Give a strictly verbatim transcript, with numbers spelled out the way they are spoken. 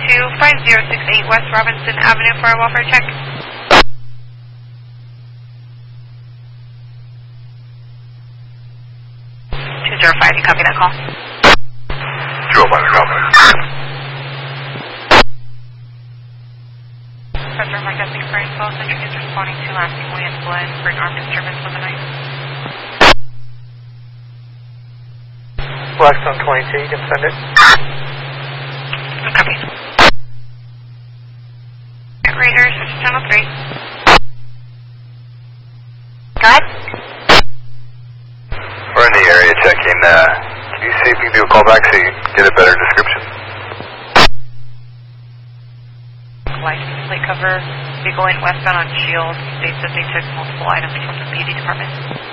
to five zero six eight West Robinson Avenue for a welfare check. two zero five, you copy that call? zero five, copy. President Mike, I think for info, Centric is responding to last William Blood for an armed disturbance on the night. Blackstone twenty-two, you can send it. Copy. Raiders, this is channel three. Go ahead. We're in the area checking. Uh, can you see if you can do a call back so you get a better description? License plate cover, vehicle in westbound on Shield, states that they took multiple items from the P D department.